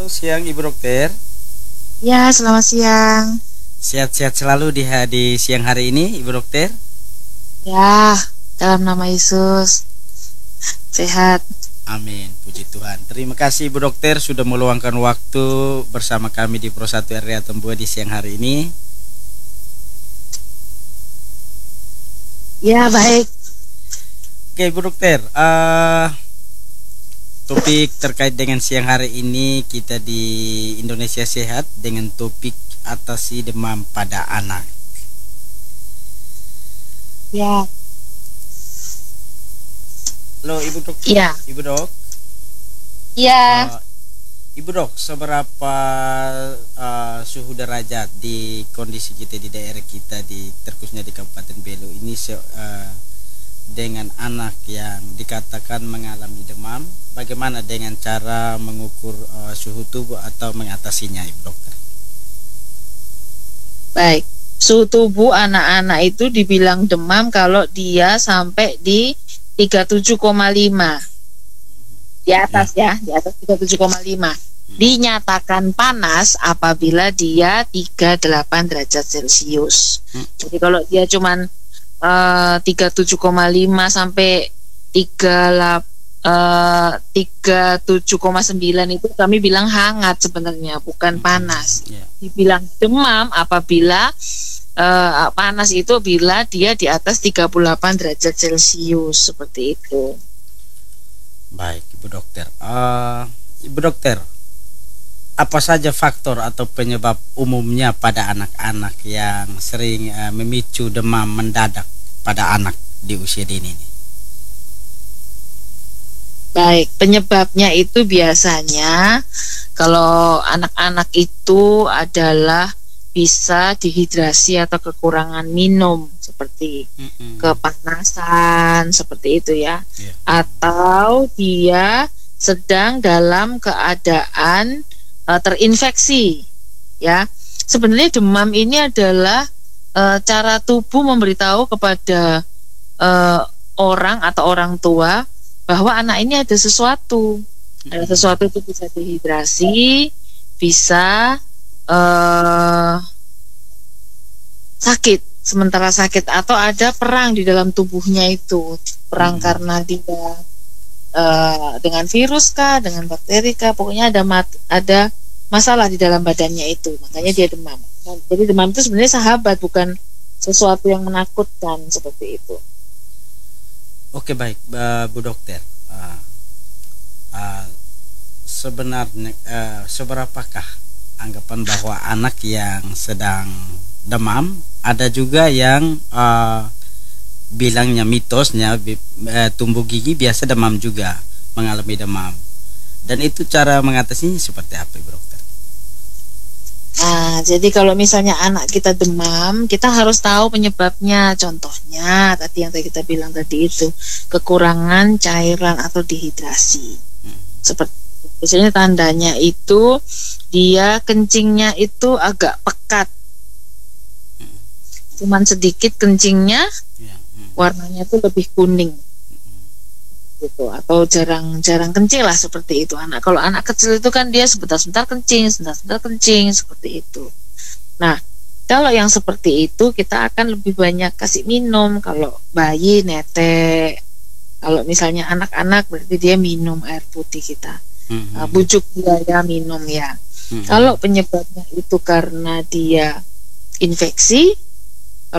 Halo, siang Ibu Dokter. Ya, selamat siang. Sehat-sehat selalu di siang hari ini, Ibu Dokter. Ya, dalam nama Yesus, sehat. Amin, puji Tuhan. Terima kasih Ibu Dokter sudah meluangkan waktu bersama kami di Pro 1 RRI Atambua di siang hari ini. Ya, baik. Oke, Ibu Dokter, topik terkait dengan siang hari ini kita di Indonesia Sehat dengan topik atasi demam pada anak. Ya, Halo Ibu Dok. ya, Ibu Dok. ya. Eh, Ibu Dok, seberapa suhu derajat di kondisi kita di daerah kita terkhususnya di Kabupaten Belu ini dengan anak yang dikatakan mengalami demam, bagaimana dengan cara mengukur suhu tubuh atau mengatasinya, Ibu Dokter? Baik. Suhu tubuh anak-anak itu dibilang demam kalau dia sampai di 37,5. Di atas ya, di atas 37,5. Dinyatakan panas apabila dia 38 derajat Celcius. Jadi kalau dia cuman 37,5 sampai 37,9 itu kami bilang hangat sebenarnya, bukan panas. Dibilang demam apabila panas itu bila dia di atas 38 derajat Celcius, seperti itu. Baik, Ibu Dokter. Ibu Dokter, apa saja faktor atau penyebab umumnya pada anak-anak yang sering memicu demam mendadak pada anak di usia dini ini? Baik, penyebabnya itu biasanya kalau anak-anak itu adalah bisa dehidrasi atau kekurangan minum, seperti kepanasan, seperti itu ya. Atau dia sedang dalam keadaan terinfeksi ya. Sebenarnya demam ini adalah cara tubuh memberitahu kepada orang atau orang tua bahwa anak ini ada sesuatu. Ada sesuatu itu bisa dehidrasi, bisa sakit, sementara sakit, atau ada perang di dalam tubuhnya itu. Perang karena dia dengan virus kah, dengan bakteri kah, pokoknya ada masalah di dalam badannya itu, makanya dia demam. Jadi demam itu sebenarnya sahabat, bukan sesuatu yang menakutkan, seperti itu. Oke, baik, Bu Dokter. Sebenarnya seberapakah anggapan bahwa anak yang sedang demam, ada juga yang bilangnya mitosnya tumbuh gigi biasa demam juga, mengalami demam. Dan itu cara mengatasinya seperti apa, Ibu Dokter? Jadi kalau misalnya anak kita demam, kita harus tahu penyebabnya. Contohnya tadi yang kita bilang tadi itu, kekurangan cairan atau dehidrasi. Seperti biasanya tandanya itu dia kencingnya itu agak pekat, cuman sedikit kencingnya, warnanya tuh lebih kuning gitu, atau jarang kencing lah, seperti itu. Kalau anak kecil itu kan dia sebentar-sebentar kencing, seperti itu. Nah, kalau yang seperti itu kita akan lebih banyak kasih minum. Kalau bayi netek, kalau misalnya anak-anak berarti dia minum air putih kita. Bujuk dia ya minum ya. Kalau penyebabnya itu karena dia infeksi,